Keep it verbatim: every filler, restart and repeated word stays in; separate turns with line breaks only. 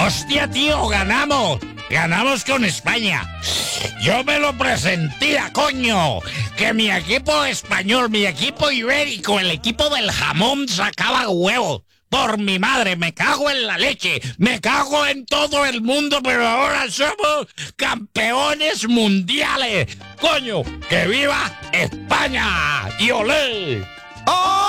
Hostia, tío, ganamos. Ganamos con España. Yo me lo presentía, coño. Que mi equipo español, mi equipo ibérico, el equipo del jamón sacaba huevos. Por mi madre, me cago en la leche. Me cago en todo el mundo, pero ahora somos campeones mundiales. Coño, que viva España. Y olé.
¡Oh!